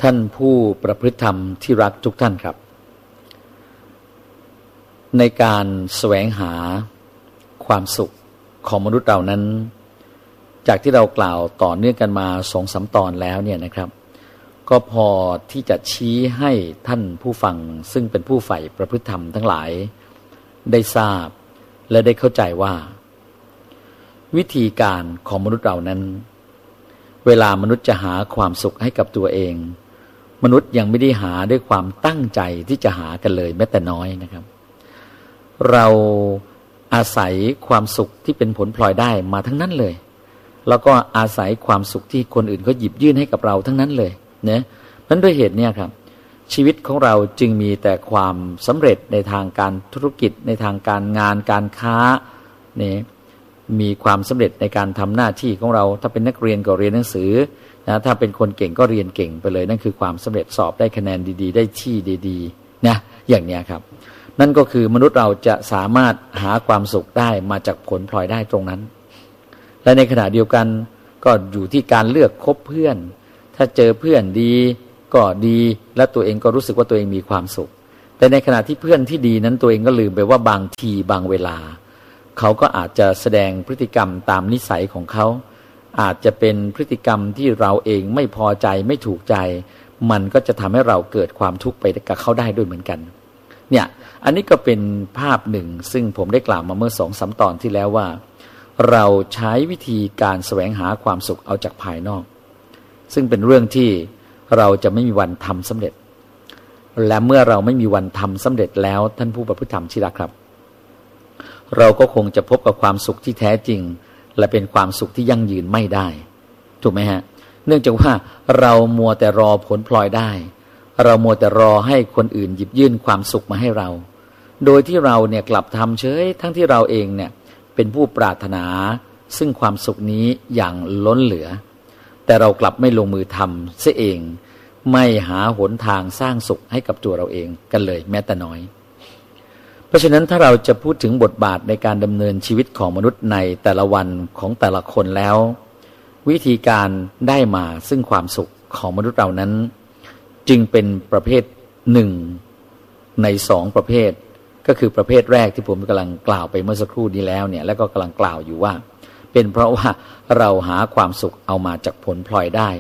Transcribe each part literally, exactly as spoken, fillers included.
ท่านผู้ประพฤติธรรมที่รักทุกท่านครับในการแสวงหาความสุขของมนุษย์เรานั้นจากที่เรากล่าวต่อเนื่องกันมาสองสามตอนแล้วเนี่ยนะครับก็พอที่จะชี้ให้ท่านผู้ฟังซึ่งเป็นผู้ใฝ่ประพฤติธรรมทั้งหลายได้ทราบและได้เข้าใจว่าวิธีการของมนุษย์เรานั้นเวลามนุษย์จะหาความสุขให้กับตัวเองมนุษย์ยังไม่ได้หาด้วยความตั้งใจที่จะหากันเลยแม้แต่น้อยนะครับเราอาศัยความสุขที่เป็นผลพลอยได้มาทั้งนั้นเลยแล้วก็อาศัยความสุขที่คนอื่นเขาหยิบยื่นให้กับเราทั้งนั้นเลยนะเพราะฉะนั้นด้วยเหตุนี้ครับชีวิตของเราจึงมีแต่ความสำเร็จในทางการธุรกิจในทางการงานการค้าเนี่ยมีความสำเร็จในการทำหน้าที่ของเราถ้าเป็นนักเรียนก็เรียนหนังสือนะถ้าเป็นคนเก่งก็เรียนเก่งไปเลยนั่นคือความสำเร็จสอบได้คะแนนดีๆได้ที่ดีๆนะอย่างนี้ครับนั่นก็คือมนุษย์เราจะสามารถหาความสุขได้มาจากผลพลอยได้ตรงนั้นและในขณะเดียวกันก็อยู่ที่การเลือกคบเพื่อนถ้าเจอเพื่อนดีก็ดีและตัวเองก็รู้สึกว่าตัวเองมีความสุขแต่ในขณะที่เพื่อนที่ดีนั้นตัวเองก็ลืมไปว่าบางทีบางเวลาเขาก็อาจจะแสดงพฤติกรรมตามนิสัยของเขาอาจจะเป็นพฤติกรรมที่เราเองไม่พอใจไม่ถูกใจมันก็จะทำให้เราเกิดความทุกข์ไปกับเขาได้ด้วยเหมือนกันเนี่ยอันนี้ก็เป็นภาพหนึ่งซึ่งผมได้กล่าวมาเมื่อสองสามตอนที่แล้วว่าเราใช้วิธีการแสวงหาความสุขเอาจากภายนอกซึ่งเป็นเรื่องที่เราจะไม่มีวันทำสำเร็จและเมื่อเราไม่มีวันทำสำเร็จแล้วท่านผู้ประพฤติธรรมที่รักครับเราก็คงจะพบกับความสุขที่แท้จริงและเป็นความสุขที่ยั่งยืนไม่ได้ถูกไหมฮะเนื่องจากว่าเรามัวแต่รอผลพลอยได้เรามัวแต่รอให้คนอื่นหยิบยื่นความสุขมาให้เราโดยที่เราเนี่ยกลับทำเฉยทั้งที่เราเองเนี่ยเป็นผู้ปรารถนาซึ่งความสุขนี้อย่างล้นเหลือแต่เรากลับไม่ลงมือทำเสียเองไม่หาหนทางสร้างสุขให้กับตัวเราเองกันเลยแม้แต่น้อยเพราะฉะนั้นถ้าเราจะพูดถึงบทบาทในการดำเนินชีวิตของมนุษย์ในแต่ละวันของแต่ละคนแล้ววิธีการได้มาซึ่งความสุขของมนุษย์เรานั้นจึงเป็นประเภทหนึ่งในสองประเภทก็คือประเภทแรกที่ผมกำลังกล่าวไปเมื่อสักครู่นี้แล้วเนี่ยแล้วก็กำลังกล่าวอยู่ว่าเป็นเพราะว่าเราหาความสุขเอามาจากผลพลอยได้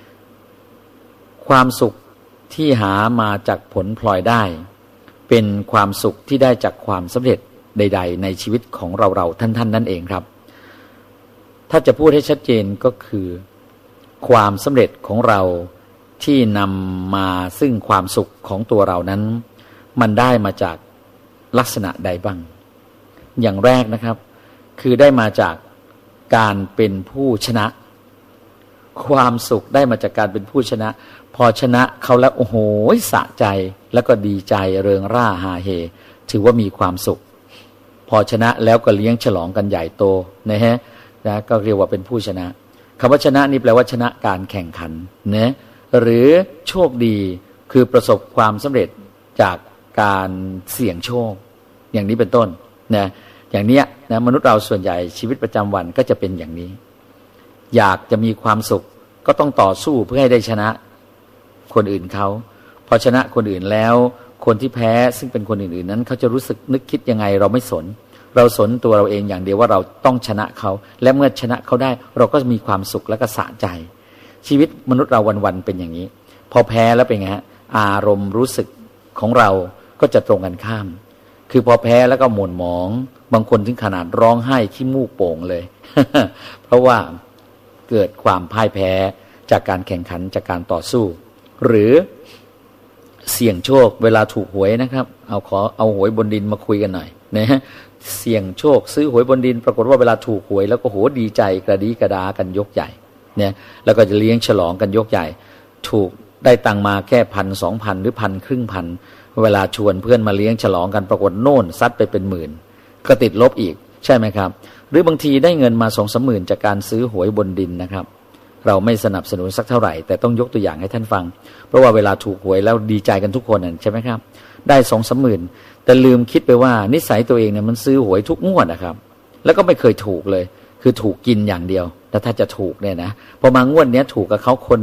ความสุขที่หามาจากผลพลอยได้เป็นความสุขที่ได้จากความสำเร็จใดๆในชีวิตของเราๆท่านๆนั่นเองครับถ้าจะพูดให้ชัดเจนก็คือความสำเร็จของเราที่นำมาซึ่งความสุขของตัวเรานั้นมันได้มาจากลักษณะใดบ้างอย่างแรกนะครับคือได้มาจากการเป็นผู้ชนะความสุขได้มาจากการเป็นผู้ชนะพอชนะเขาแล้วโอ้โหสะใจแล้วก็ดีใจเริงร่าฮาเฮถือว่ามีความสุขพอชนะแล้วก็เลี้ยงฉลองกันใหญ่โตนะฮะนะก็เรียกว่าเป็นผู้ชนะคำว่าชนะนี่แปลว่าชนะการแข่งขันนะหรือโชคดีคือประสบความสำเร็จจากการเสี่ยงโชคอย่างนี้เป็นต้นนะอย่างเนี้ยนะมนุษย์เราส่วนใหญ่ชีวิตประจำวันก็จะเป็นอย่างนี้อยากจะมีความสุขก็ต้องต่อสู้เพื่อให้ได้ชนะคนอื่นเขาพอชนะคนอื่นแล้วคนที่แพ้ซึ่งเป็นคนอื่นๆนั้นเขาจะรู้สึกนึกคิดยังไงเราไม่สนเราสนตัวเราเองอย่างเดียวว่าเราต้องชนะเขาและเมื่อชนะเขาได้เราก็มีความสุขและก็สะใจชีวิตมนุษย์เราวันๆเป็นอย่างนี้พอแพ้แล้วเป็นไงฮะอารมณ์รู้สึกของเราก็จะตรงกันข้ามคือพอแพ้แล้วก็หม่นหมองบางคนถึงขนาดร้องไห้ขี้มูกโป่งเลย เพราะว่าเกิดความพ่ายแพ้จากการแข่งขันจากการต่อสู้หรือเสี่ยงโชคเวลาถูกหวยนะครับเอาขอเอาหวยบนดินมาคุยกันหน่อยนะฮะเสี่ยงโชคซื้อหวยบนดินปรากฏว่าเวลาถูกหวยแล้วก็โหดีใจกระดีกระดากันยกใหญ่เนี่ยแล้วก็จะเลี้ยงฉลองกันยกใหญ่ถูกได้ตังมาแค่พันสองพันหรือพันครึ่งพันเวลาชวนเพื่อนมาเลี้ยงฉลองกันปรากฏโน่นซัดไปเป็นหมื่นก็ติดลบอีกใช่ไหมครับหรือบางทีได้เงินมาสองสามหมื่นจากการซื้อหวยบนดินนะครับเราไม่สนับสนุนสักเท่าไหร่แต่ต้องยกตัวอย่างให้ท่านฟังเพราะว่าเวลาถูกหวยแล้วดีใจกันทุกคนใช่ไหมครับได้สองสามหมื่นแต่ลืมคิดไปว่านิสัยตัวเองเนี่ยมันซื้อหวยทุกงวดนะครับแล้วก็ไม่เคยถูกเลยคือถูกกินอย่างเดียวแต่ถ้าจะถูกเนี่ยนะพอมางวดเนี้ยถูกกับเขาคนหนึ่ง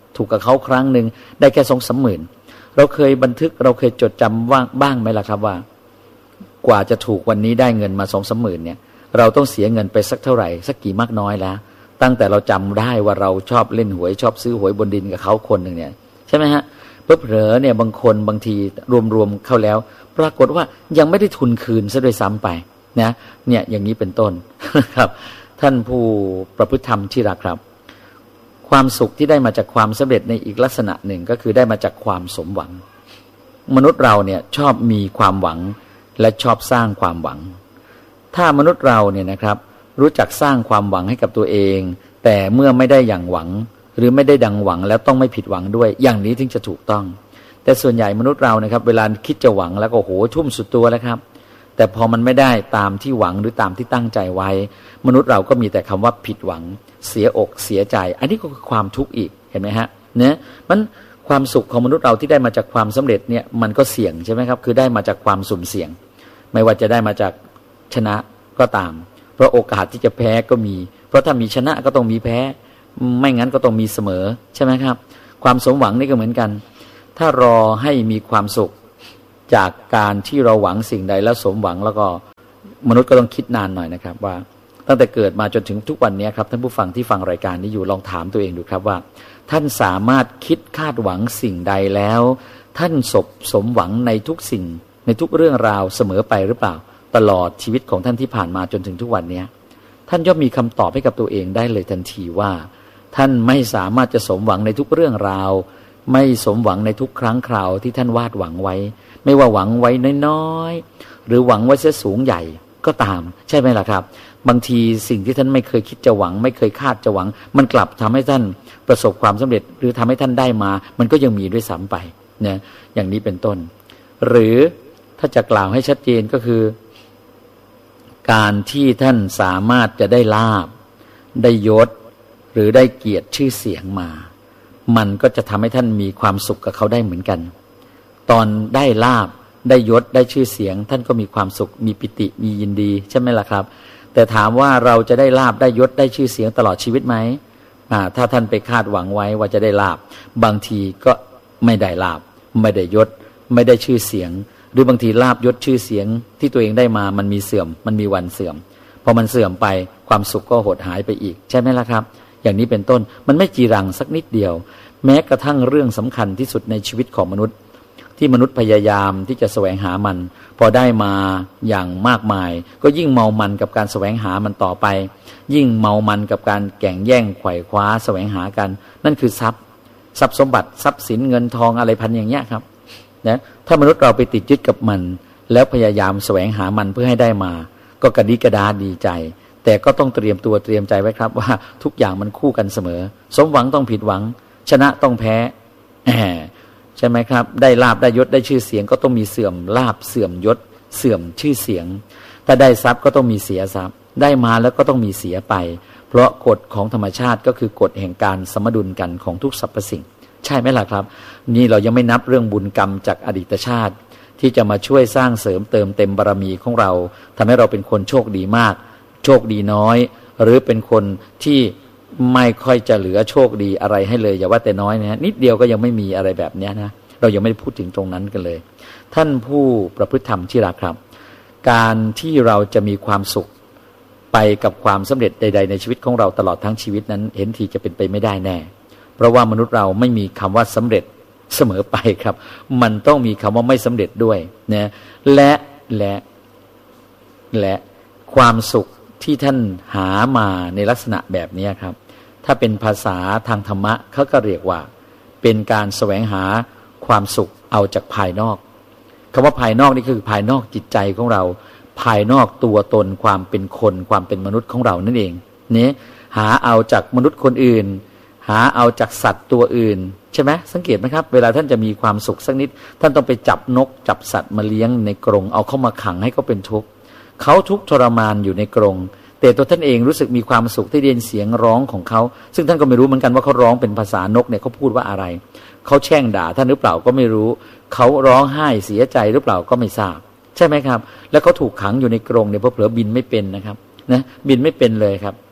ถูกกับเขาครั้งหนึ่งได้แค่สองสามหมื่นเราเคยบันทึกเราเคยจดจำว่างบ้างไหมล่ะครับว่ากว่าจะถูกวันนี้ได้เงินมาสองสามหมื่นเนี่ยเราต้องเสียเงินไปสักเท่าไหร่สักกี่มากน้อยแล้วตั้งแต่เราจำได้ว่าเราชอบเล่นหวยชอบซื้อหวยบนดินกับเขาคนหนึ่งเนี่ยใช่ไหมฮะเผลอเนี่ยบางคนบางทีรวมๆเข้าแล้วปรากฏว่ายังไม่ได้ทุนคืนซะด้วยซ้ำไปนะเนี่ยอย่างนี้เป็นต้นครับท่านผู้ประพฤติธรรมที่รักครับความสุขที่ได้มาจากความสำเร็จในอีกลักษณะหนึ่งก็คือได้มาจากความสมหวังมนุษย์เราเนี่ยชอบมีความหวังและชอบสร้างความหวังถ้ามนุษย์เราเนี่ยนะครับรู้จักสร้างความหวังให้กับตัวเองแต่เมื่อไม่ได้อย่างหวังหรือไม่ได้ดังหวังแล้วต้องไม่ผิดหวังด้วยอย่างนี้ถึงจะถูกต้องแต่ส่วนใหญ่มนุษย์เรานะครับเวลาคิดจะหวังแล้วก็โหทุ่มสุดตัวแล้วครับแต่พอมันไม่ได้ตามที่หวังหรือตามที่ตั้งใจไว้มนุษย์เราก็มีแต่คำว่าผิดหวังเสียอกเสียใจอันนี้ก็คือความทุกข์อีกเห็นไหมฮะเนี่ยมันความสุขของมนุษย์เราที่ได้มาจากความสำเร็จเนี่ยมันก็เสี่ยงใช่ไหมครับคือได้มาจากความสุ่มเสี่ยงไม่ว่าจะได้มาจากชนะก็ตามเพราะโอกาสที่จะแพ้ก็มีเพราะถ้ามีชนะก็ต้องมีแพ้ไม่งั้นก็ต้องมีเสมอใช่ไหมครับความสมหวังนี่ก็เหมือนกันถ้ารอให้มีความสุขจากการที่เราหวังสิ่งใดแล้วสมหวังแล้วก็มนุษย์ก็ต้องคิดนานหน่อยนะครับว่าตั้งแต่เกิดมาจนถึงทุกวันนี้ครับท่านผู้ฟังที่ฟังรายการนี้อยู่ลองถามตัวเองดูครับว่าท่านสามารถคิดคาดหวังสิ่งใดแล้วท่านสบสมหวังในทุกสิ่งในทุกเรื่องราวเสมอไปหรือเปล่าตลอดชีวิตของท่านที่ผ่านมาจนถึงทุกวันนี้ท่านย่อมมีคำตอบให้กับตัวเองได้เลยทันทีว่าท่านไม่สามารถจะสมหวังในทุกเรื่องราวไม่สมหวังในทุกครั้งคราวที่ท่านวาดหวังไว้ไม่ว่าหวังไว้น้อยๆหรือหวังไว้เสียสูงใหญ่ก็ตามใช่ไหมล่ะครับบางทีสิ่งที่ท่านไม่เคยคิดจะหวังไม่เคยคาดจะหวังมันกลับทำให้ท่านประสบความสำเร็จหรือทำให้ท่านได้มามันก็ยังมีด้วยซ้ำไปเนี่ยอย่างนี้เป็นต้นหรือถ้าจะกล่าวให้ชัดเจนก็คือการที่ท่านสามารถจะได้ลาภได้ยศหรือได้เกียรติชื่อเสียงมามันก็จะทำให้ท่านมีความสุขกับเขาได้เหมือนกันตอนได้ลาภได้ยศได้ชื่อเสียงท่านก็มีความสุขมีปิติมียินดีใช่ไหมล่ะครับแต่ถามว่าเราจะได้ลาภได้ยศได้ชื่อเสียงตลอดชีวิตไหมอ่าถ้าท่านไปคาดหวังไว้ว่าจะได้ลาภบางทีก็ไม่ได้ลาภไม่ได้ยศไม่ได้ชื่อเสียงหรือบางทีลาภยศชื่อเสียงที่ตัวเองได้มามันมีเสื่อมมันมีวันเสื่อมพอมันเสื่อมไปความสุขก็หดหายไปอีกใช่ไหมล่ะครับอย่างนี้เป็นต้นมันไม่จีรังสักนิดเดียวแม้กระทั่งเรื่องสำคัญที่สุดในชีวิตของมนุษย์ที่มนุษย์พยายามที่จะแสวงหามันพอได้มาอย่างมากมายก็ยิ่งเมามันกับการแสวงหามันต่อไปยิ่งเมามันกับการแข่งแย่งไขว่คว้าแสวงหากันนั่นคือทรัพย์ทรัพย์สมบัติทรัพย์สินเงินทองอะไรพันอย่างเงี้ยครับนะถ้ามนุษย์เราไปติดยึดกับมันแล้วพยายามแสวงหามันเพื่อให้ได้มาก็กระดิกระดาดีใจแต่ก็ต้องเตรียมตัวเตรียมใจไว้ครับว่าทุกอย่างมันคู่กันเสมอสมหวังต้องผิดหวังชนะต้องแพ้ใช่ไหมครับได้ลาภได้ยศได้ชื่อเสียงก็ต้องมีเสื่อมลาภเสื่อมยศเสื่อมชื่อเสียงถ้าได้ทรัพย์ก็ต้องมีเสียทรัพย์ได้มาแล้วก็ต้องมีเสียไปเพราะกฎของธรรมชาติก็คือกฎแห่งการสมดุลกันของทุกสรรพสิ่งใช่ไหมล่ะครับนี่เรายังไม่นับเรื่องบุญกรรมจากอดีตชาติที่จะมาช่วยสร้างเสริมเติมเต็มบารมีของเราทำให้เราเป็นคนโชคดีมากโชคดีน้อยหรือเป็นคนที่ไม่ค่อยจะเหลือโชคดีอะไรให้เลยอย่าว่าแต่น้อยนะนิดเดียวก็ยังไม่มีอะไรแบบนี้นะเรายังไม่ได้พูดถึงตรงนั้นกันเลยท่านผู้ประพฤติธรรมที่รักครับการที่เราจะมีความสุขไปกับความสำเร็จใดๆในชีวิตของเราตลอดทั้งชีวิตนั้นเห็นทีจะเป็นไปไม่ได้แน่เพราะว่ามนุษย์เราไม่มีคำว่าสำเร็จเสมอไปครับมันต้องมีคำว่าไม่สำเร็จด้วยนะและและและความสุขที่ท่านหามาในลักษณะแบบนี้ครับถ้าเป็นภาษาทางธรรมะเขาก็เรียกว่าเป็นการแสวงหาความสุขเอาจากภายนอกคำว่าภายนอกนี่คือภายนอกจิตใจของเราภายนอกตัวตนความเป็นคนความเป็นมนุษย์ของเรานั่นเองเนี่ยหาเอาจากมนุษย์คนอื่นหาเอาจากสัตว์ตัวอื่นใช่ไหมสังเกตไหมครับเวลาท่านจะมีความสุขสักนิดท่านต้องไปจับนกจับสัตว์มาเลี้ยงในกรงเอาเข้ามาขังให้เขาเป็นทุกข์เขาทุกข์ทรมานอยู่ในกรงแต่ตัวท่านเองรู้สึกมีความสุขที่ได้ยินเสียงร้องของเขาซึ่งท่านก็ไม่รู้เหมือนกันว่าเขาร้องเป็นภาษานกเนี่ยเขาพูดว่าอะไรเขาแช่งด่าท่านหรือเปล่าก็ไม่รู้เขาร้องไห้เสียใจหรือเปล่าก็ไม่ทราบใช่ไหมครับแล้วเขาถูกขังอยู่ในกรงเนี่ยเพราะเผลอบินไม่เป็นนะครับนะบินไม่เป็นเลยครับก็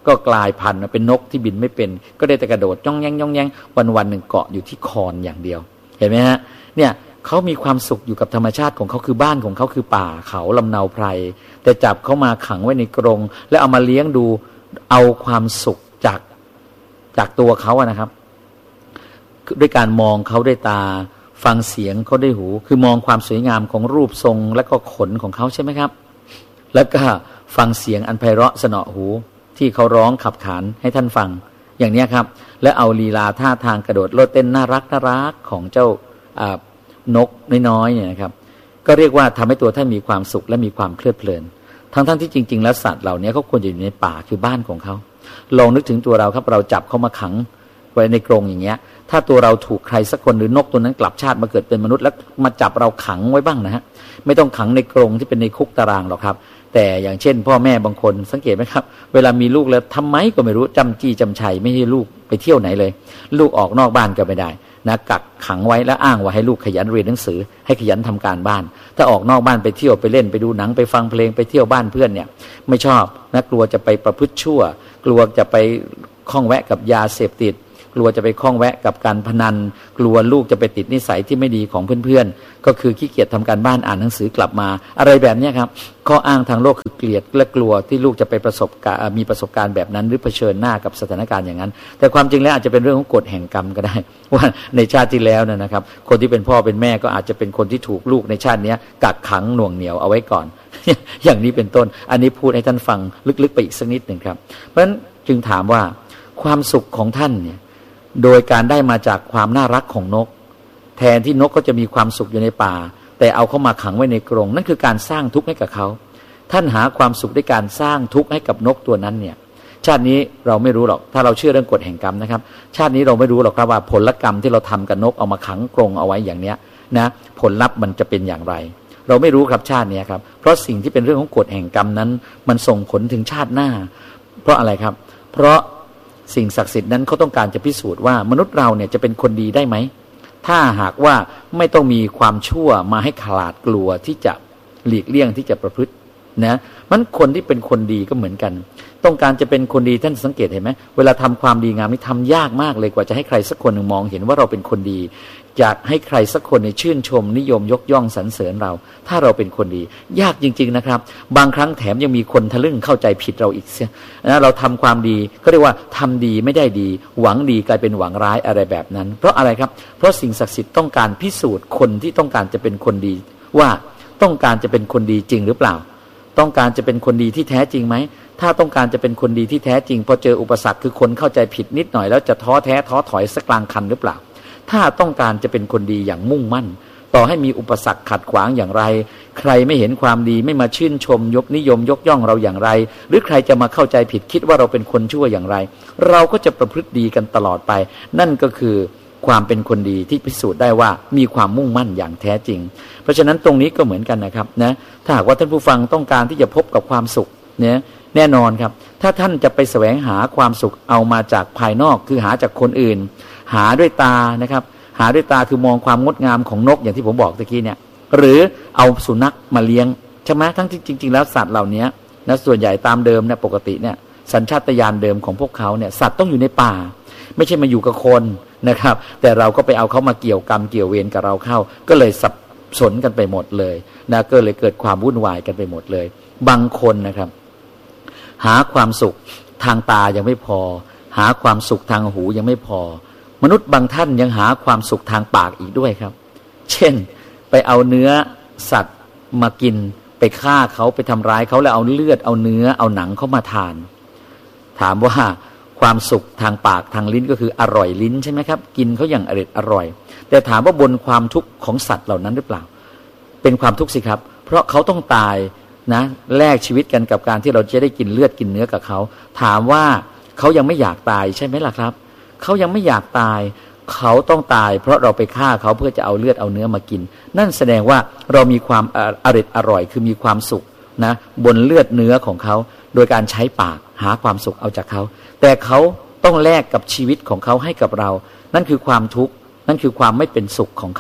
ก็กลายพันธุ์เป็นนกที่บินไม่เป็นก็ได้แต่กระโดดย่องแย่งย่องแย่งวันวันหนึ่งเกาะอยู่ที่คอนอย่างเดียวเห็นไหมฮะเนี่ยเขามีความสุขอยู่กับธรรมชาติของเขาคือบ้านของเขาคือป่าเขาลำเนาไพรแต่จับเขามาขังไว้ในกรงแล้วเอามาเลี้ยงดูเอาความสุขจากจากตัวเขาอะนะครับด้วยการมองเขาด้วยตาฟังเสียงเขาด้วยหูคือมองความสวยงามของรูปทรงและก็ขนของเขาใช่ไหมครับแล้วก็ฟังเสียงอันไพเราะสนอหูที่เขาร้องขับขานให้ท่านฟังอย่างนี้ครับและเอาลีลาท่าทางกระโดดโลดเต้นน่ารักน่ารักของเจ้านกน้อยๆเนี่ยนะครับก็เรียกว่าทำให้ตัวท่านมีความสุขและมีความเพลิดเพลินทั้งๆ ท, ที่จริงๆแล้วสัตว์เหล่านี้เขาควรจะอยู่ในป่าคือบ้านของเขาลองนึกถึงตัวเราครับเราจับเขามาขังไว้ในกรงอย่างเงี้ยถ้าตัวเราถูกใครสักคนหรือนกตัวนั้นกลับชาติมาเกิดเป็นมนุษย์แล้วมาจับเราขังไว้บ้างนะฮะไม่ต้องขังในกรงที่เป็นในคุกตารางหรอกครับแต่อย่างเช่นพ่อแม่บางคนสังเกตไหมครับเวลามีลูกแล้วทำไมก็ไม่รู้จำจี้จำชัยไม่ให้ลูกไปเที่ยวไหนเลยลูกออกนอกบ้านก็ไม่ได้นะกักขังไว้แล้วอ้างว่าให้ลูกขยันเรียนหนังสือให้ขยันทำการบ้านถ้าออกนอกบ้านไปเที่ยวไปเล่นไปดูหนังไปฟังเพลงไปเที่ยวบ้านเพื่อนเนี่ยไม่ชอบนะกลัวจะไปประพฤติชั่วกลัวจะไปข้องแวะกับยาเสพติดกลัวจะไปข้องแวะกับการพนันกลัวลูกจะไปติดนิสัยที่ไม่ดีของเพื่อนๆก็คือขี้เกียจทำการบ้านอ่านหนังสือกลับมาอะไรแบบนี้ครับข้ออ้างทางโลกคือเกลียดและกลัวที่ลูกจะไปประสบการมีประสบการณ์แบบนั้นหรือเผชิญหน้ากับสถานการณ์อย่างนั้นแต่ความจริงแล้วอาจจะเป็นเรื่องของกฎแห่งกรรมก็ได้ว่าในชาติที่แล้วนะครับคนที่เป็นพ่อเป็นแม่ก็อาจจะเป็นคนที่ถูกลูกในชาตินี้กักขังหน่วงเหนี่ยวเอาไว้ก่อน อย่างนี้เป็นต้นอันนี้พูดให้ท่านฟังลึกๆไปอีกสักนิดหนึ่งครับเพราะฉะนั้นจึงถามว่าความสุขของท่านเนี่ยโดยการได้มาจากความน่ารักของนกแทนที่นกก็จะมีความสุขอยู่ในป่าแต่เอาเข้ามาขังไว้ในกรงนั่นคือการสร้างทุกข์ให้กับเขาท่านหาความสุขด้วยการสร้างทุกข์ให้กับนกตัวนั้นเนี่ยชาตินี้เราไม่รู้หรอกถ้าเราเชื่อเรื่องกฎแห่งกรรมนะครับชาตินี้เราไม่รู้หรอกครับว่าผลกรรมที่เราทำกับนกเอามาขังกรงเอาไว้อย่างเนี้ยนะผลลัพธ์มันจะเป็นอย่างไรเราไม่รู้ครับชาตินี้ครับเพราะสิ่งที่เป็นเรื่องของกฎแห่งกรรมนั้นมันส่งผลถึงชาติหน้าเพราะอะไรครับเพราะสิ่งศักดิ์สิทธิ์นั้นเขาต้องการจะพิสูจน์ว่ามนุษย์เราเนี่ยจะเป็นคนดีได้ไหมถ้าหากว่าไม่ต้องมีความชั่วมาให้ขลาดกลัวที่จะหลีกเลี่ยงที่จะประพฤตินะมันคนที่เป็นคนดีก็เหมือนกันต้องการจะเป็นคนดีท่านสังเกตเห็นไหมเวลาทำความดีงามนี่ทำยากมากเลยกว่าจะให้ใครสักคนหนึ่งมองเห็นว่าเราเป็นคนดีอยากให้ใครสักคนในชื่นชมนิยมยกย่องสรรเสริญเราถ้าเราเป็นคนดียากจริงๆนะครับบางครั้งแถมยังมีคนทะลึ่งเข้าใจผิดเราอีกเสียนะเราทำความดีก็เรียกว่าทำดีไม่ได้ดีหวังดีกลายเป็นหวังร้ายอะไรแบบนั้นเพราะอะไรครับเพราะสิ่งศักดิ์สิทธิ์ต้องการพิสูจน์คนที่ต้องการจะเป็นคนดีว่าต้องการจะเป็นคนดีจริงหรือเปล่าต้องการจะเป็นคนดีที่แท้จริงไหมถ้าต้องการจะเป็นคนดีที่แท้จริงพอเจออุปสรรคคือคนเข้าใจผิดนิดหน่อยแล้วจะท้อแท้ท้อถอยสักกลางคันหรือเปล่าถ้าต้องการจะเป็นคนดีอย่างมุ่งมั่นต่อให้มีอุปสรรคขัดขวางอย่างไรใครไม่เห็นความดีไม่มาชื่นชมยกนิยมยกย่องเราอย่างไรหรือใครจะมาเข้าใจผิดคิดว่าเราเป็นคนชั่วอย่างไรเราก็จะประพฤติดีกันตลอดไปนั่นก็คือความเป็นคนดีที่พิสูจน์ได้ว่ามีความมุ่งมั่นอย่างแท้จริงเพราะฉะนั้นตรงนี้ก็เหมือนกันนะครับนะถ้าหากว่าท่านผู้ฟังต้องการที่จะพบกับความสุขเนี่ยแน่นอนครับถ้าท่านจะไปแสวงหาความสุขเอามาจากภายนอกคือหาจากคนอื่นหาด้วยตานะครับหาด้วยตาคือมองความงดงามของนกอย่างที่ผมบอกตะกี้เนี่ยหรือเอาสุนัขมาเลี้ยงใช่ไหมทั้งที่จริงๆแล้วสัตว์เหล่านี้นะส่วนใหญ่ตามเดิมเนี่ยปกติเนี่ยสัญชาตญาณเดิมของพวกเขาเนี่ยสัตว์ต้องอยู่ในป่าไม่ใช่มาอยู่กับคนนะครับแต่เราก็ไปเอาเขามาเกี่ยวกรรมเกี่ยวเวรกับเราเข้าก็เลยสับสนกันไปหมดเลยนะก็เลยเกิดความวุ่นวายกันไปหมดเลยบางคนนะครับหาความสุขทางตายังไม่พอหาความสุขทางหูยังไม่พอมนุษย์บางท่านยังหาความสุขทางปากอีกด้วยครับเช่นไปเอาเนื้อสัตว์มากินไปฆ่าเขาไปทำร้ายเขาแล้วเอาเลือดเอาเนื้อเอาหนังเขามาทานถามว่าความสุขทางปากทางลิ้นก็คืออร่อยลิ้นใช่ไหมครับกินเขาอย่างอร่อยอร่อยแต่ถามว่าบนความทุกข์ของสัตว์เหล่านั้นหรือเปล่าเป็นความทุกข์สิครับเพราะเขาต้องตายนะแลกชีวิตกันกับการที่เราจะได้กินเลือดกินเนื้อกับเขาถามว่าเขายังไม่อยากตายใช่ไหมล่ะครับเขายังไม่อยากตายเขาต้องตายเพราะเราไปฆ่าเขาเพื่อจะเอาเลือดเอาเนื้อมากินนั่นแสดงว่าเรามีความอร่อยอร่อยคือมีความสุขนะบนเลือดเนื้อของเขาโดยการใช้ปากหาความสุขเอาจากเขาแต่เขาต้องแลกกับชีวิตของเขาให้กับเรานั่นคือความทุกข์นั่นคือความไม่เป็นสุขของเขา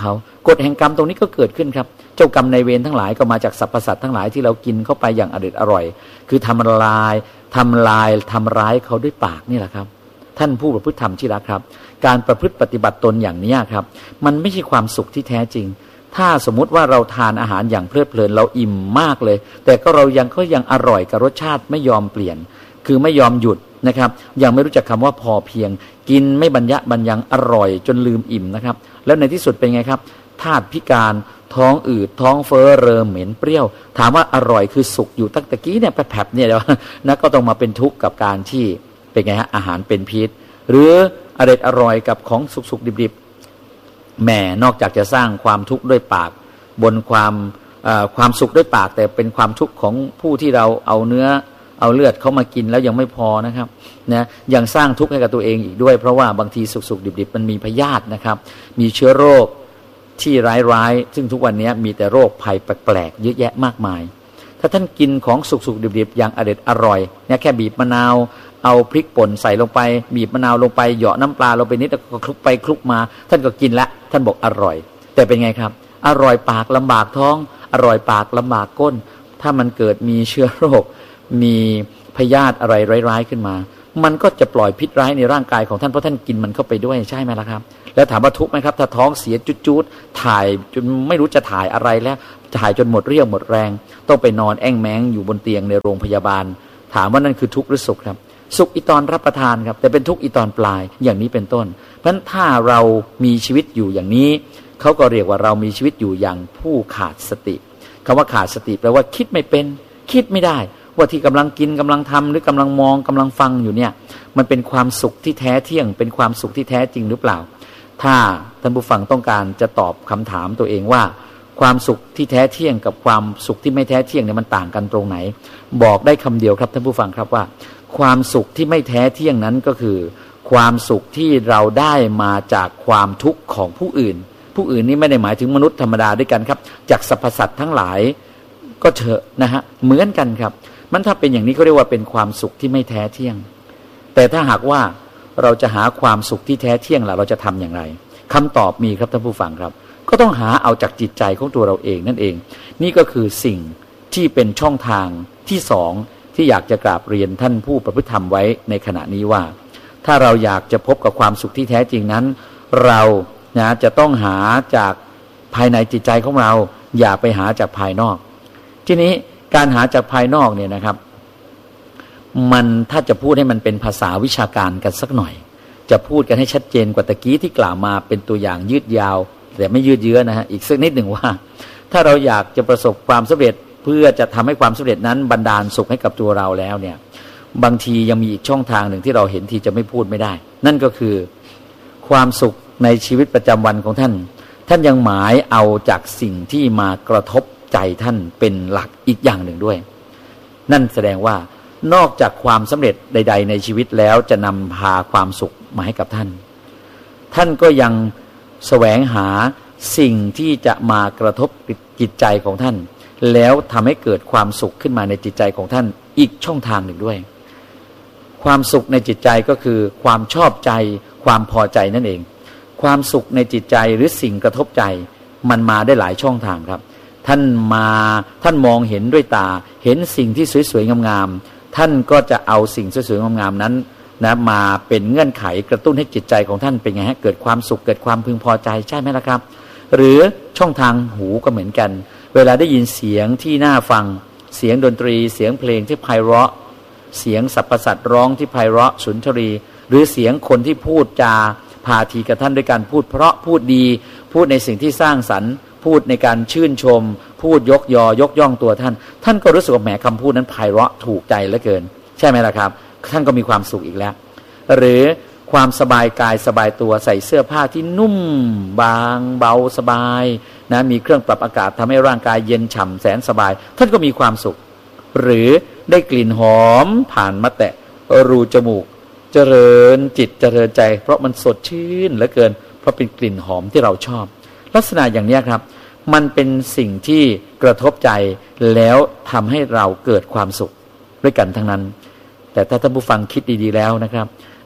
กฎแห่งกรรมตรงนี้ก็เกิดขึ้นครับเจ้ากรรมนายเวรทั้งหลายก็มาจากสรรพสัตว์ทั้งหลายที่เรากินเข้าไปอย่างอร่อยอร่อยคือทำลายทำลายทำร้ายเขาด้วยปากนี่แหละครับท่านผู้ประพฤติธรรมที่รักครับการประพฤติปฏิบัติตนอย่างนี้ครับมันไม่ใช่ความสุขที่แท้จริงถ้าสมมุติว่าเราทานอาหารอย่างเพลิดเพลินเราอิ่มมากเลยแต่ก็เรายังก็ยังอร่อยกับรสชาติไม่ยอมเปลี่ยนคือไม่ยอมหยุดนะครับยังไม่รู้จักคำว่าพอเพียงกินไม่บรรยะบรรยังอร่อยจนลืมอิ่มนะครับแล้วในที่สุดเป็นไงครับธาตุพิการท้องอืดท้องเฟ้อเริ่มเหม็นเปรี้ยวถามว่าอร่อยคือสุกอยู่ตั้งแต่กี้เนี่ยแผลบๆเนี่ยเดี๋ยวนะก็ต้องมาเป็นทุกข์กับการที่เป็นไงฮะอาหารเป็นพิษหรืออร่อยอร่อยกับของสุกๆดิบๆแหมนอกจากจะสร้างความทุกข์ด้วยปากบนความความสุขด้วยปากแต่เป็นความทุกข์ของผู้ที่เราเอาเนื้อเอาเลือดเขามากินแล้วยังไม่พอนะครับนะยังสร้างทุกข์ให้กับตัวเองอีกด้วยเพราะว่าบางทีสุกๆดิบๆมันมีพยาธินะครับมีเชื้อโรคที่ร้ายๆซึ่งทุกวันนี้มีแต่โรคภัยแปลกๆเยอะแยะมากมายถ้าท่านกินของสุกๆดิบๆอย่างอร่อยอร่อยเนี่ยแค่บีบมะนาวเอาพริกป่นใส่ลงไปบีบมะนาวลงไปเหยาะน้ำปลาลงไปนิดแล้วก็คลุกไปคลุกมาท่านก็กินละท่านบอกอร่อยแต่เป็นไงครับอร่อยปากลำบากท้องอร่อยปากลำบากก้นถ้ามันเกิดมีเชื้อโรคมีพยาธิอะไรร้ายๆขึ้นมามันก็จะปล่อยพิษร้ายในร่างกายของท่านเพราะท่านกินมันเข้าไปด้วยใช่ไหมล่ะครับแล้วถามว่าทุกข์ไหมครับถ้าท้องเสียจุดๆถ่ายจนไม่รู้จะถ่ายอะไรแล้วถ่ายจนหมดเรี่ยวหมดแรงต้องไปนอนแอ่งแมงอยู่บนเตียงในโรงพยาบาลถามว่านั่นคือทุกข์หรือสุขครับสุขอีตอนรับประทานครับแต่เป็นทุกข์อีตอนปลายอย่างนี้เป็นต้นเพราะฉะนั้นถ้าเรามีชีวิตอยู่อย่างนี้เขาก็เรียกว่าเรามีชีวิตอยู่อย่างผู้ขาดสติคำว่าขาดสติแปลว่าคิดไม่เป็นคิดไม่ได้ว่าที่กำลังกินกำลังทำหรือกำลังมองกำลังฟังอยู่เนี่ยมันเป็นความสุขที่แท้เที่ยงเป็นความสุขที่แท้จริงหรือเปล่าถ้าท่านผู้ฟังต้องการจะตอบคำถามตัวเองว่าความสุขที่แท้เที่ยงกับความสุขที่ไม่แท้เที่ยงเนี่ยมันต่างกันตรงไหนบอกได้คำเดียวครับท่านผู้ฟังครับว่าความสุขที่ไม่แท้เที่ยงนั้นก็คือความสุขที่เราได้มาจากความทุกข์ของผู้อื่นผู้อื่นนี่ไม่ได้หมายถึงมนุษย์ธรรมดาด้วยกันครับจากสรรพสัตว์ทั้งหลายก็เถอะนะฮะเหมือนกันครับมันถ้าเป็นอย่างนี้เขาเรียกว่าเป็นความสุขที่ไม่แท้เที่ยงแต่ถ้าหากว่าเราจะหาความสุขที่แท้เที่ยงล่ะเราจะทำอย่างไรคำตอบมีครับท่านผู้ฟังครับก็ต้องหาเอาจากจิตใจของตัวเราเองนั่นเองนี่ก็คือสิ่งที่เป็นช่องทางที่สองที่อยากจะกราบเรียนท่านผู้ประพฤติธรรมไว้ในขณะนี้ว่าถ้าเราอยากจะพบกับความสุขที่แท้จริงนั้นเรานะจะต้องหาจากภายในจิตใจของเราอย่าไปหาจากภายนอกทีนี้การหาจากภายนอกเนี่ยนะครับมันถ้าจะพูดให้มันเป็นภาษาวิชาการกันสักหน่อยจะพูดกันให้ชัดเจนกว่าตะกี้ที่กล่าวมาเป็นตัวอย่างยืดยาวแต่ไม่ยืดเยื้อนะฮะอีกสักนิดหนึ่งว่าถ้าเราอยากจะประสบความสำเร็จเพื่อจะทำให้ความสำเร็จนั้นบันดาลสุขให้กับตัวเราแล้วเนี่ยบางทียังมีอีกช่องทางหนึ่งที่เราเห็นที่จะไม่พูดไม่ได้นั่นก็คือความสุขในชีวิตประจำวันของท่านท่านยังหมายเอาจากสิ่งที่มากระทบใจท่านเป็นหลักอีกอย่างหนึ่งด้วยนั่นแสดงว่านอกจากความสำเร็จใดๆในชีวิตแล้วจะนำพาความสุขมาให้กับท่านท่านก็ยังแสวงหาสิ่งที่จะมากระทบจิตใจของท่านแล้วทำให้เกิดความสุขขึ้นมาในจิตใจของท่านอีกช่องทางหนึ่งด้วยความสุขในจิตใจก็คือความชอบใจความพอใจนั่นเองความสุขในจิตใจหรือสิ่งกระทบใจมันมาได้หลายช่องทางครับท่านมาท่านมองเห็นด้วยตาเห็นสิ่งที่สวยๆงามๆท่านก็จะเอาสิ่งสวยๆงามๆนั้นนะมาเป็นเงื่อนไขกระตุ้นให้จิตใจของท่านเป็นไงฮะเกิดความสุขเกิดความพึงพอใจใช่ไหมล่ะครับหรือช่องทางหูก็เหมือนกันเวลาได้ยินเสียงที่น่าฟังเสียงดนตรีเสียงเพลงที่ไพเราะเสียงสรรพสัตว์ร้องที่ไพเราะสุนทรีหรือเสียงคนที่พูดจาพาทีกับท่านด้วยการพูดเพราะพูดดีพูดในสิ่งที่สร้างสรรค์พูดในการชื่นชมพูดยกยอยกย่องตัวท่านท่านก็รู้สึกว่าแหมคำพูดนั้นไพเราะถูกใจเหลือเกินใช่ไหมล่ะครับท่านก็มีความสุขอีกแล้วหรือความสบายกายสบายตัวใส่เสื้อผ้าที่นุ่มบางเบาสบายนะมีเครื่องปรับอากาศทำให้ร่างกายเย็นฉ่ำแสนสบายท่านก็มีความสุขหรือได้กลิ่นหอมผ่านมาแตะรูจมูกเจริญจิตเจริญใจเพราะมันสดชื่นเหลือเกินเพราะเป็นกลิ่นหอมที่เราชอบลักษณะอย่างนี้ครับมันเป็นสิ่งที่กระทบใจแล้วทำให้เราเกิดความสุขด้วยกันทั้งนั้นแต่ถ้าท่านผู้ฟังคิดดีๆแล้วนะครับ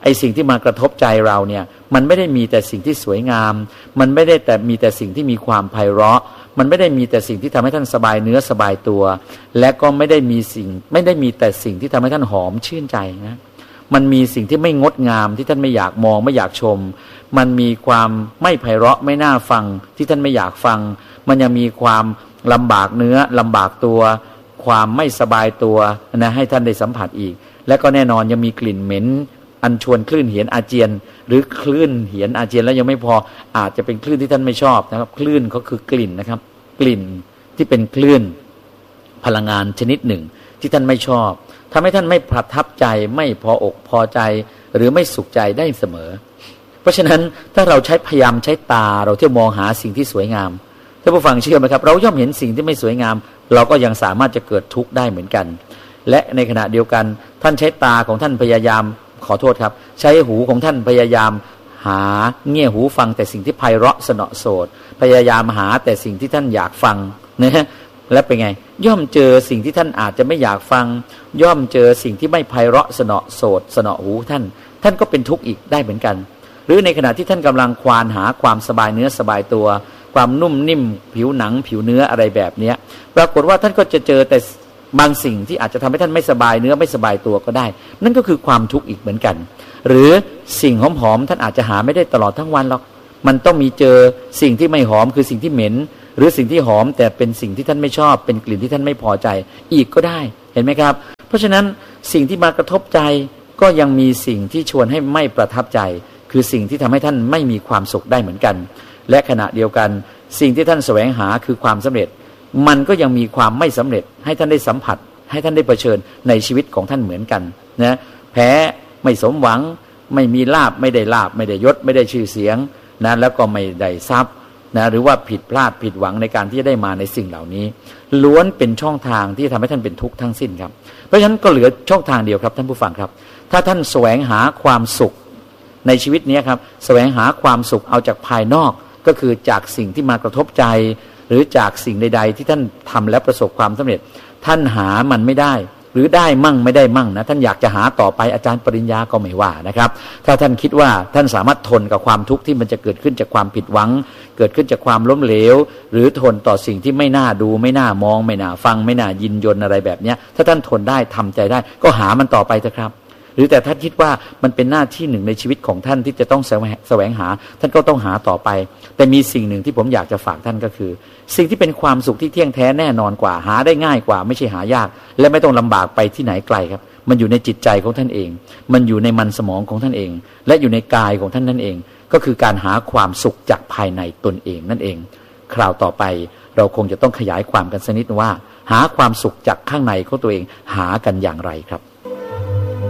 ไอ้สิ่งที่มากระทบใจเราเนี่ยมันไม่ได้มีแต่สิ่งที่สวยงามมันไม่ได้แต่มีแต่สิ่งที่มีความไพเราะมันไม่ได้มีแต่สิ่งที่ทำให้ท่านสบายเนื้อสบายตัวและก็ไม่ได้มีสิ่งไม่ได้มีแต่สิ่งที่ทำให้ท่านหอมชื่นใจนะมันมีสิ่งที่ไม่งดงามที่ท่านไม่อยากมองไม่อยากชมมันมีความไม่ไพเราะไม่น่าฟังที่ท่านไม่อยากฟังมันยังมีความลำบากเนื้อลำบากตัวความไม่สบายตัวนะให้ท่านได้สัมผัสอีกและก็แน่นอนยังมีกลิ่นเหม็นอันชวนคลื่นเหียนอาเจียนหรือคลื่นเหียนอาเจียนแล้วยังไม่พออาจจะเป็นคลื่นที่ท่านไม่ชอบนะครับคลื่นก็คือกลิ่นนะครับกลิ่นที่เป็นคลื่นพลังงานชนิดหนึ่งที่ท่านไม่ชอบทำให้ท่านไม่ประทับใจไม่พออกพอใจหรือไม่สุขใจได้เสมอเพราะฉะนั้นถ้าเราใช้พยายามใช้ตาเราที่มองหาสิ่งที่สวยงามท่านผู้ฟังเชื่อไหมครับเราย่อมเห็นสิ่งที่ไม่สวยงามเราก็ยังสามารถจะเกิดทุกข์ได้เหมือนกันและในขณะเดียวกันท่านใช้ตาของท่านพยายามขอโทษครับใช้หูของท่านพยายามหาเงี่ยหูฟังแต่สิ่งที่ไพเราะสนอโสดพยายามหาแต่สิ่งที่ท่านอยากฟังนะและเป็นไงย่อมเจอสิ่งที่ท่านอาจจะไม่อยากฟังย่อมเจอสิ่งที่ไม่ไพเราะสนอโสดสนอหูท่านท่านก็เป็นทุกข์อีกได้เหมือนกันหรือในขณะที่ท่านกำลังควานหาความสบายเนื้อสบายตัวความนุ่มนิ่มผิวหนังผิวเนื้ออะไรแบบนี้ปรากฏว่าท่านก็จะเจอแต่บางสิ่งที่อาจจะทำให้ท่านไม่สบายเนื้อไม่สบายตัวก็ได้นั่นก็คือความทุกข์อีกเหมือนกันหรือสิ่งหอมๆท่านอาจจะหาไม่ได้ตลอดทั้งวันหรอกมันต้องมีเจอสิ่งที่ไม่หอมคือสิ่งที่เหม็นหรือสิ่งที่หอมแต่เป็นสิ่งที่ท่านไม่ชอบเป็นกลิ่นที่ท่านไม่พอใจอีกก็ได้เห็นไหมครับเพราะฉะนั้นสิ่งที่มากระทบใจก็ยังมีสิ่งที่ชวนให้ไม่ประทับใจคือสิ่งที่ทำให้ท่านไม่มีความสุขได้เหมือนกันและขณะเดียวกันสิ่งที่ท่านแสวงหาคือความสำเร็จมันก็ยังมีความไม่สำเร็จให้ท่านได้สัมผัสให้ท่านได้เผชิญในชีวิตของท่านเหมือนกันนะแพ้ไม่สมหวังไม่มีลาภไม่ได้ลาภไม่ได้ยศไม่ได้ชื่อเสียงนะแล้วก็ไม่ได้ทรัพย์นะหรือว่าผิดพลาดผิดหวังในการที่จะได้มาในสิ่งเหล่านี้ล้วนเป็นช่องทางที่ทำให้ท่านเป็นทุกข์ทั้งสิ้นครับเพราะฉะนั้นก็เหลือช่องทางเดียวครับท่านผู้ฟังครับถ้าท่านแสวงหาความสุขในชีวิตนี้ครับแสวงหาความสุขเอาจากภายนอกก็คือจากสิ่งที่มากระทบใจหรือจากสิ่งใดๆที่ท่านทำและประสบความสำเร็จท่านหามันไม่ได้หรือได้มั่งไม่ได้มั่งนะท่านอยากจะหาต่อไปอาจารย์ปริญญาก็ไม่ว่านะครับถ้าท่านคิดว่าท่านสามารถทนกับความทุกข์ที่มันจะเกิดขึ้นจากความผิดหวังเกิดขึ้นจากความล้มเหลวหรือทนต่อสิ่งที่ไม่น่าดูไม่น่ามองไม่น่าฟังไม่น่ายินยนอะไรแบบนี้ถ้าท่านทนได้ทำใจได้ก็หามันต่อไปเถอะครับหรือแต่ท่านคิดว่ามันเป็นหน้าที่หนึ่งในชีวิตของท่านที่จะต้องแสวงหาท่านก็ต้องหาต่อไปแต่มีสิ่งหนึ่งที่ผมอยากจะฝากท่านก็คือสิ่งที่เป็นความสุขที่เที่ยงแท้แน่นอนกว่าหาได้ง่ายกว่าไม่ใช่หายากและไม่ต้องลำบากไปที่ไหนไกลครับมันอยู่ในจิตใจของท่านเองมันอยู่ในมันสมองของท่านเองและอยู่ในกายของท่านนั่นเองก็คือการหาความสุขจากภายในตนเองนั่นเองคราวต่อไปเราคงจะต้องขยายความกันสักนิดว่าหาความสุขจากข้างในของตัวเองหากันอย่างไรครับ